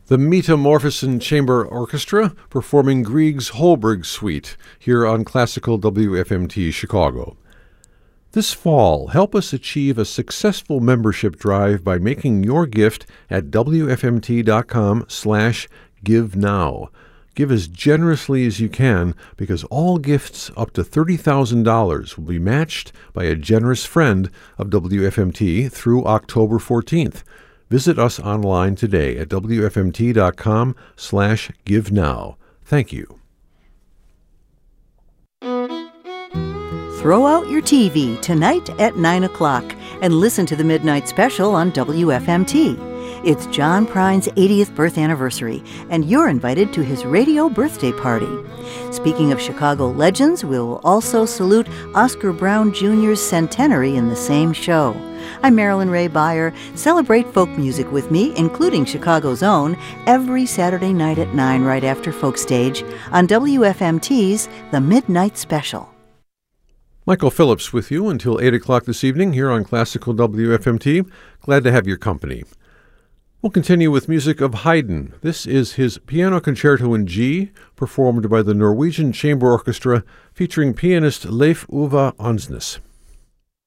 The Metamorphosen Chamber Orchestra performing Grieg's Holberg Suite here on Classical WFMT Chicago. This fall, help us achieve a successful membership drive by making your gift at wfmt.com/givenow. Give as generously as you can because all gifts up to $30,000 will be matched by a generous friend of WFMT through October 14th. Visit us online today at wfmt.com/givenow. Thank you. Throw out your TV tonight at 9 o'clock and listen to the Midnight Special on WFMT. It's John Prine's 80th birth anniversary, and you're invited to his radio birthday party. Speaking of Chicago legends, we'll also salute Oscar Brown Jr.'s centenary in the same show. I'm Marilyn Ray Beyer. Celebrate folk music with me, including Chicago's own, every Saturday night at 9 right after Folk Stage on WFMT's The Midnight Special. Michael Phillips with you until 8 o'clock this evening here on Classical WFMT. Glad to have your company. We'll continue with music of Haydn. This is his Piano Concerto in G, performed by the Norwegian Chamber Orchestra, featuring pianist Leif Ove Ansnes.